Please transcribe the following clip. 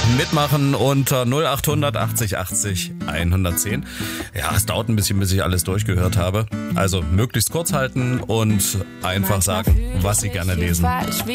Mitmachen unter 0800 80 80 110. Ja, es dauert ein bisschen, bis ich alles durchgehört habe. Also möglichst kurz halten und einfach sagen, was Sie gerne lesen.